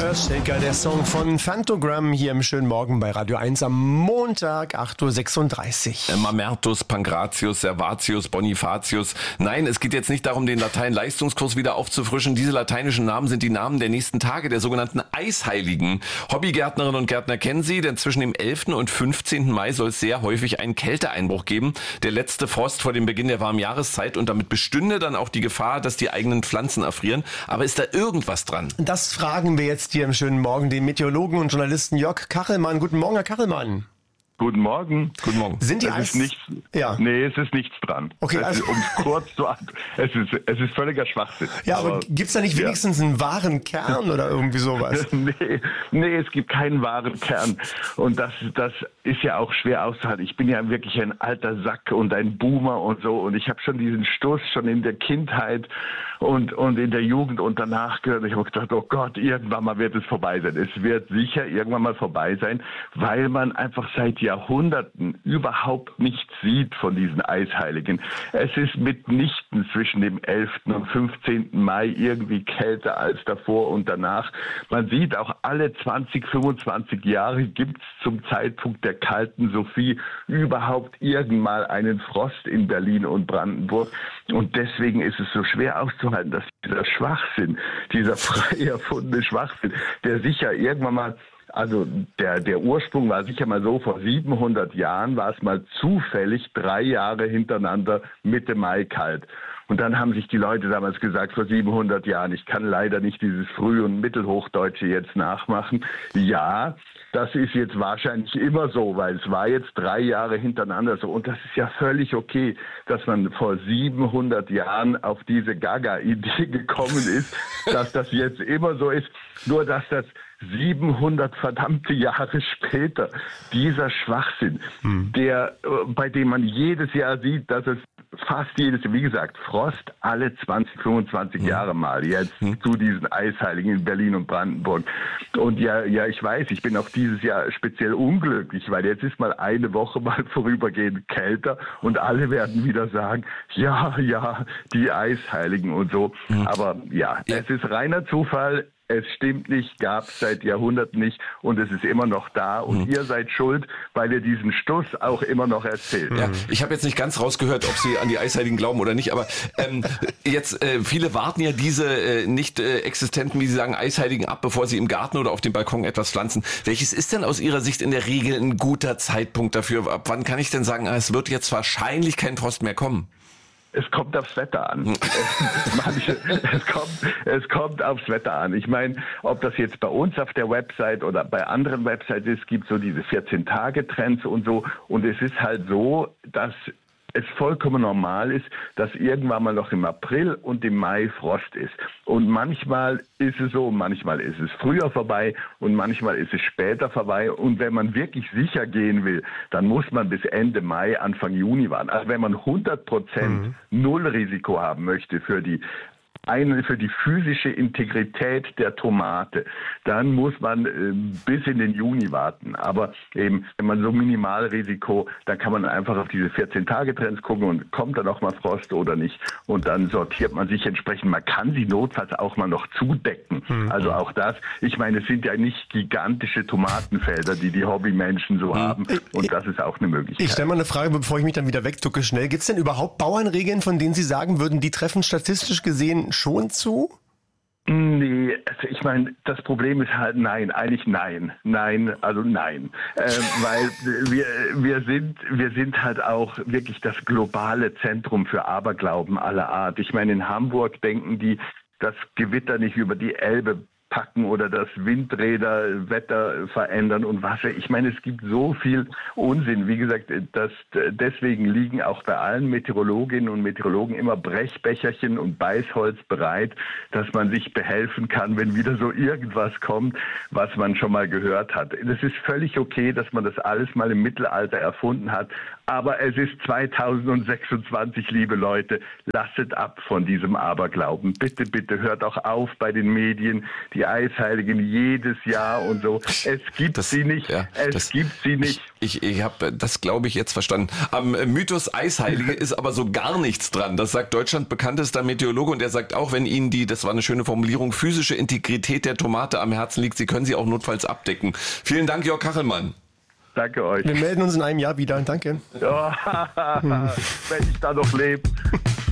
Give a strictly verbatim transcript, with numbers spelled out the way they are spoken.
Earthshaker, der Song von Phantogram hier im schönen Morgen bei Radio eins am Montag, acht Uhr sechsunddreißig. Mamertus, Pankratius, Servatius, Bonifatius. Nein, es geht jetzt nicht darum, den Latein-Leistungskurs wieder aufzufrischen. Diese lateinischen Namen sind die Namen der nächsten Tage, der sogenannten Eisheiligen. Hobbygärtnerinnen und Gärtner kennen sie, denn zwischen dem elften und fünfzehnten Mai soll es sehr häufig einen Kälteeinbruch geben. Der letzte Frost vor dem Beginn der warmen Jahreszeit, und damit bestünde dann auch die Gefahr, dass die eigenen Pflanzen erfrieren. Aber ist da irgendwas dran? Das fragen wir jetzt hier im schönen Morgen den Meteorologen und Journalisten Jörg Kachelmann. Guten Morgen, Herr Kachelmann. Guten Morgen. Guten Morgen. Sind die es Eis... ist nichts, ja. Nee, es ist nichts dran. Okay, es also... ist, um kurz zu an, es ist, es ist völliger Schwachsinn. Ja, aber, aber gibt's da nicht wenigstens ja. einen wahren Kern oder irgendwie sowas? nee, nee, es gibt keinen wahren Kern. Und das, das ist ja auch schwer auszuhalten. Ich bin ja wirklich ein alter Sack und ein Boomer und so. Und ich habe schon diesen Stoß schon in der Kindheit und, und in der Jugend und danach gehört. Ich habe gedacht, oh Gott, irgendwann mal wird es vorbei sein. Es wird sicher irgendwann mal vorbei sein, weil man einfach seit Jahrhunderten überhaupt nichts sieht von diesen Eisheiligen. Es ist mitnichten zwischen dem elften und fünfzehnten Mai irgendwie kälter als davor und danach. Man sieht auch alle zwanzig, fünfundzwanzig Jahre gibt es zum Zeitpunkt der kalten Sophie überhaupt irgendwann mal einen Frost in Berlin und Brandenburg. Und deswegen ist es so schwer auszuhalten, dass dieser Schwachsinn, dieser frei erfundene Schwachsinn, der sicher irgendwann mal Also der, der Ursprung war sicher mal so, vor siebenhundert Jahren war es mal zufällig drei Jahre hintereinander Mitte Mai kalt. Und dann haben sich die Leute damals gesagt, vor siebenhundert Jahren, ich kann leider nicht dieses Früh- und Mittelhochdeutsche jetzt nachmachen. Ja, das ist jetzt wahrscheinlich immer so, weil es war jetzt drei Jahre hintereinander so. Und das ist ja völlig okay, dass man vor siebenhundert Jahren auf diese Gaga-Idee gekommen ist, dass das jetzt immer so ist. Nur, dass das siebenhundert verdammte Jahre später, dieser Schwachsinn, hm. der, bei dem man jedes Jahr sieht, dass es fast jedes Jahr, wie gesagt, Frost alle zwanzig, fünfundzwanzig hm. Jahre mal, jetzt hm. zu diesen Eisheiligen in Berlin und Brandenburg. Und ja, ja, ich weiß, ich bin auch dieses Jahr speziell unglücklich, weil jetzt ist mal eine Woche mal vorübergehend kälter und alle werden wieder sagen, ja, ja, die Eisheiligen und so. Hm. Aber ja, ja, es ist reiner Zufall. Es stimmt nicht, gab es seit Jahrhunderten nicht und es ist immer noch da und mhm. ihr seid schuld, weil ihr diesen Stuss auch immer noch erzählt. Ja, ich habe jetzt nicht ganz rausgehört, ob Sie an die Eisheiligen glauben oder nicht, aber ähm, jetzt äh, viele warten ja diese äh, nicht äh, existenten, wie Sie sagen, Eisheiligen ab, bevor sie im Garten oder auf dem Balkon etwas pflanzen. Welches ist denn aus Ihrer Sicht in der Regel ein guter Zeitpunkt dafür? Ab wann kann ich denn sagen, es wird jetzt wahrscheinlich kein Frost mehr kommen? Es kommt aufs Wetter an. Manche, es, kommt, es kommt aufs Wetter an. Ich meine, ob das jetzt bei uns auf der Website oder bei anderen Websites ist, gibt so diese vierzehn-Tage-Trends und so. Und es ist halt so, dass es vollkommen normal ist, dass irgendwann mal noch im April und im Mai Frost ist. Und manchmal ist es so, manchmal ist es früher vorbei und manchmal ist es später vorbei. Und wenn man wirklich sicher gehen will, dann muss man bis Ende Mai, Anfang Juni warten. Also wenn man hundert Prozent mhm. Nullrisiko haben möchte für die Eine für die physische Integrität der Tomate, dann muss man äh, bis in den Juni warten. Aber eben, wenn man so Minimalrisiko, dann kann man einfach auf diese vierzehn-Tage-Trends gucken und kommt dann auch mal Frost oder nicht. Und dann sortiert man sich entsprechend. Man kann sie notfalls auch mal noch zudecken. Mhm. Also auch das. Ich meine, es sind ja nicht gigantische Tomatenfelder, die die Hobbymenschen so mhm. haben. Und das ist auch eine Möglichkeit. Ich stelle mal eine Frage, bevor ich mich dann wieder wegducke schnell. Gibt es denn überhaupt Bauernregeln, von denen Sie sagen würden, die treffen statistisch gesehen schon zu? Nee, also ich meine, das Problem ist halt nein, eigentlich nein, nein, also nein, äh, weil wir wir sind wir sind halt auch wirklich das globale Zentrum für Aberglauben aller Art. Ich meine, in Hamburg denken die, das Gewitter nicht über die Elbe packen oder das Windräder Wetter verändern und was. Ich meine, es gibt so viel Unsinn. Wie gesagt, das, deswegen liegen auch bei allen Meteorologinnen und Meteorologen immer Brechbecherchen und Beißholz bereit, dass man sich behelfen kann, wenn wieder so irgendwas kommt, was man schon mal gehört hat. Es ist völlig okay, dass man das alles mal im Mittelalter erfunden hat, Aber es ist zweitausendsechsundzwanzig, liebe Leute. Lasset ab von diesem Aberglauben. Bitte, bitte hört auch auf bei den Medien, die Eisheiligen jedes Jahr und so. Es gibt das, sie nicht. Ja, es das, gibt sie nicht. Ich, ich, ich habe das, glaube ich, jetzt verstanden. Am Mythos Eisheilige ist aber so gar nichts dran. Das sagt Deutschland bekanntester Meteorologe und er sagt auch, wenn Ihnen die, das war eine schöne Formulierung, physische Integrität der Tomate am Herzen liegt, Sie können sie auch notfalls abdecken. Vielen Dank, Jörg Kachelmann. Danke euch. Wir melden uns in einem Jahr wieder. Danke. Ja, wenn ich da noch lebe.